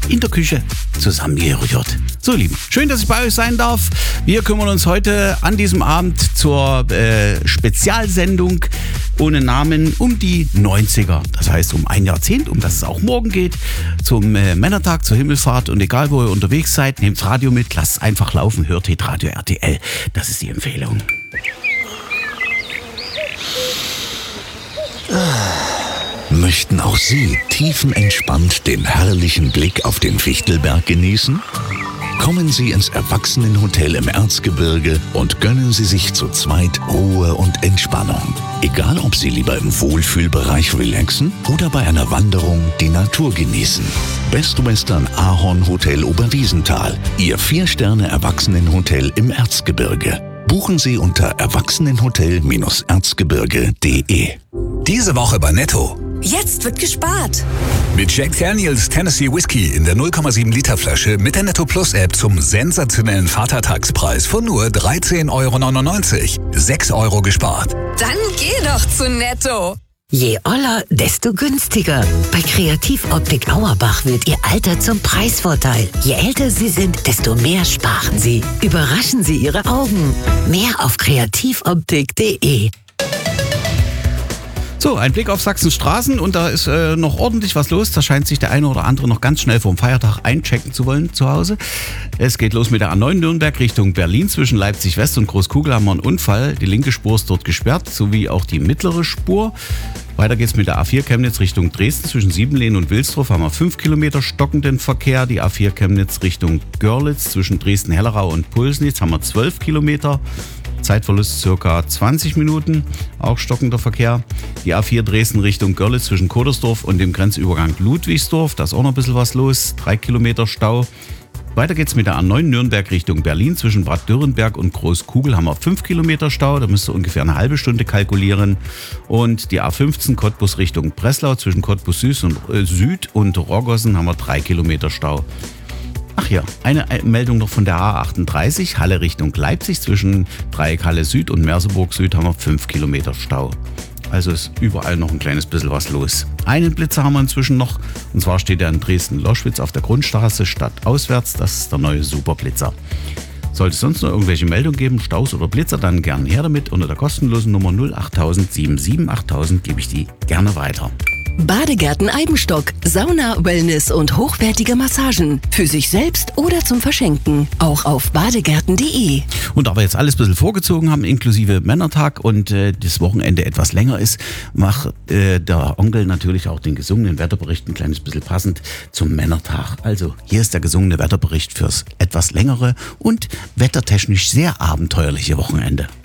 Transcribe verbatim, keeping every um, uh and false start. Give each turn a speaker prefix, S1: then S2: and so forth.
S1: in der Küche zusammengerührt. So, Lieben, schön, dass ich bei euch sein darf. Wir kümmern uns heute an diesem Abend zur äh, Spezialsendung ohne Namen um die neunziger. Das heißt um ein Jahrzehnt, um das es auch morgen geht, zum äh, Männertag, zur Himmelfahrt. Und egal, wo ihr unterwegs seid, nehmt Radio mit, lasst einfach laufen, hört Hitradio R T L. Das ist die Empfehlung.
S2: Möchten auch Sie tiefenentspannt den herrlichen Blick auf den Fichtelberg genießen? Kommen Sie ins Erwachsenenhotel im Erzgebirge und gönnen Sie sich zu zweit Ruhe und Entspannung. Egal, ob Sie lieber im Wohlfühlbereich relaxen oder bei einer Wanderung die Natur genießen. Best Western Ahorn Hotel Oberwiesenthal, Ihr Vier-Sterne-Erwachsenenhotel im Erzgebirge. Buchen Sie unter erwachsenenhotel erzgebirge punkt de.
S3: Diese Woche bei Netto.
S4: Jetzt wird gespart.
S3: Mit Jack Daniels Tennessee Whiskey in der null Komma sieben Liter Flasche mit der Netto Plus App zum sensationellen Vatertagspreis von nur dreizehn Euro neunundneunzig. sechs Euro gespart.
S4: Dann geh doch zu Netto.
S5: Je oller, desto günstiger. Bei Kreativoptik Auerbach wird Ihr Alter zum Preisvorteil. Je älter Sie sind, desto mehr sparen Sie. Überraschen Sie Ihre Augen. Mehr auf kreativoptik punkt de.
S1: So, ein Blick auf Sachsens Straßen und da ist äh, noch ordentlich was los. Da scheint sich der eine oder andere noch ganz schnell vor dem Feiertag einchecken zu wollen zu Hause. Es geht los mit der A neun Nürnberg Richtung Berlin. Zwischen Leipzig West und Großkugel haben wir einen Unfall. Die linke Spur ist dort gesperrt, sowie auch die mittlere Spur. Weiter geht's mit der A vier Chemnitz Richtung Dresden. Zwischen Siebenlehn und Wilsdorf haben wir fünf Kilometer stockenden Verkehr. Die A vier Chemnitz Richtung Görlitz. Zwischen Dresden-Hellerau und Pulsnitz haben wir zwölf Kilometer. Zeitverlust circa zwanzig Minuten, auch stockender Verkehr. Die A vier Dresden Richtung Görlitz zwischen Kodersdorf und dem Grenzübergang Ludwigsdorf, da ist auch noch ein bisschen was los, drei Kilometer Stau. Weiter geht's mit der A neun Nürnberg Richtung Berlin. Zwischen Bad Dürrenberg und Großkugel haben wir fünf Kilometer Stau, da müsst ihr ungefähr eine halbe Stunde kalkulieren. Und die A fünfzehn Cottbus Richtung Breslau zwischen Cottbus Süd und, äh, Süd und Rogossen haben wir drei Kilometer Stau. Ach ja, eine Meldung noch von der A achtunddreißig, Halle Richtung Leipzig. Zwischen Dreieck Halle Süd und Merseburg Süd haben wir fünf Kilometer Stau. Also ist überall noch ein kleines bisschen was los. Einen Blitzer haben wir inzwischen noch, und zwar steht er in Dresden-Loschwitz auf der Grundstraße stadtauswärts. Das ist der neue Superblitzer. Sollte es sonst noch irgendwelche Meldungen geben, Staus oder Blitzer, dann gerne her damit. Unter der kostenlosen Nummer null acht sieben sieben achttausend gebe ich die gerne weiter.
S6: Badegärten Eibenstock, Sauna, Wellness und hochwertige Massagen. Für sich selbst oder zum Verschenken. Auch auf badegärten punkt de.
S1: Und da wir jetzt alles ein bisschen vorgezogen haben, inklusive Männertag und äh, das Wochenende etwas länger ist, macht äh, der Onkel natürlich auch den gesungenen Wetterbericht ein kleines bisschen passend zum Männertag. Also hier ist der gesungene Wetterbericht fürs etwas längere und wettertechnisch sehr abenteuerliche Wochenende.